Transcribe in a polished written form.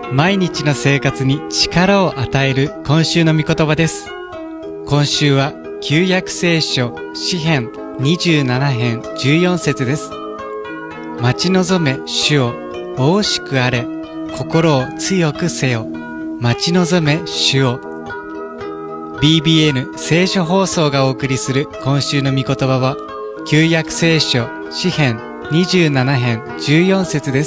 毎日の生活に力を与える今週の御言葉です。今週は旧約聖書詩編27編14節です。待ち望め主を、お惜しくあれ、心を強くせよ。待ち望め主を。BBN 聖書放送がお送りする今週の御言葉は、旧約聖書詩編27編14節です。